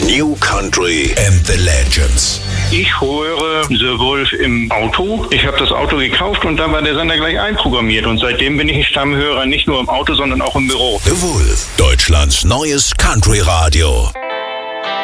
New Country and the Legends. Ich höre The Wolf im Auto. Ich habe das Auto gekauft und da war der Sender gleich einprogrammiert. Und seitdem bin ich ein Stammhörer, nicht nur im Auto, sondern auch im Büro. The Wolf, Deutschlands neues Country-Radio.